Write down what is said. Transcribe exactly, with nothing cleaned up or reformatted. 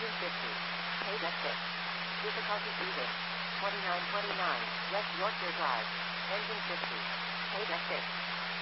Engine fifty. Paid at six. Difficulty breathing. twenty-nine twenty-nine. West Yorkshire Drive. Engine fifty. Paid at six.